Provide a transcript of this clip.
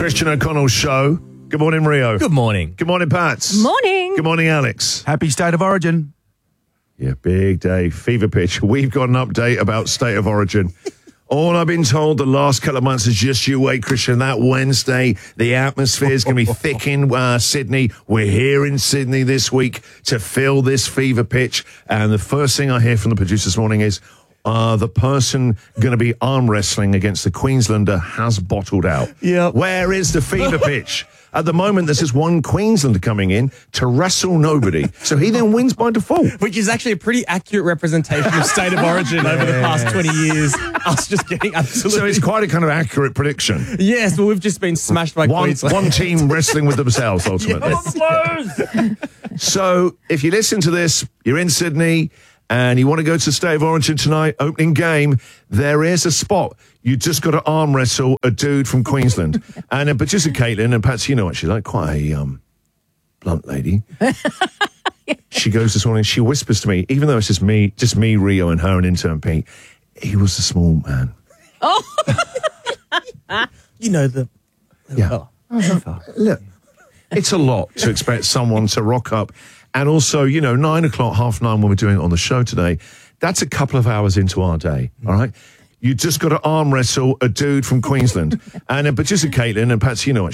Christian O'Connell Show. Good morning, Rio. Good morning. Good morning, Pats. Morning. Good morning, Alex. Happy State of Origin. Yeah, big day. Fever pitch. We've got an update about State of Origin. All I've been told the last couple of months is just you wait, Christian. That Wednesday, the atmosphere is going to be thick in Sydney. We're here in Sydney this week to fill this fever pitch. And the first thing I hear from the producer this morning is the person going to be arm wrestling against the Queenslander has bottled out. Yep. Where is the fever pitch? At the moment, there's just one Queenslander coming in to wrestle nobody. So he then wins by default. Which is actually a pretty accurate representation of State of Origin over the past 20 years. Us just getting absolutely... So it's quite a kind of accurate prediction. Yes, well, we've just been smashed by Queensland. One team wrestling with themselves, ultimately. Yes. So if you listen to this, you're in Sydney and you want to go to State of Origin tonight, opening game, there is a spot. You just got to arm wrestle a dude from Queensland. And producer Caitlin, and Patsy, you know what she's like, quite a blunt lady. She goes this morning, she whispers to me, even though it's just me, Rio, and her and intern Pete, he was a small man. Oh. You know the... Yeah. Look, it's a lot to expect someone to rock up. And also, 9 o'clock, 9:30 when we're doing it on the show today, that's a couple of hours into our day, all right? You just got to arm wrestle a dude from Queensland. And producer Caitlin, and Patsy, you know what